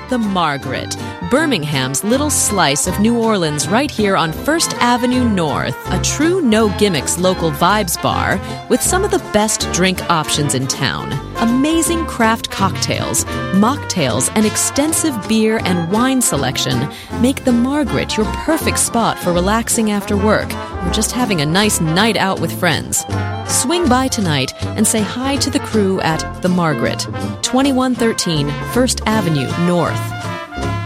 The Margaret, Birmingham's little slice of New Orleans right here on First Avenue North. A true no-gimmicks local vibes bar with some of the best drink options in town. Amazing craft cocktails, mocktails, and extensive beer and wine selection make The Margaret your perfect spot for relaxing after work or just having a nice night out with friends. Swing by tonight and say hi to the crew at The Margaret, 2113 First Avenue North.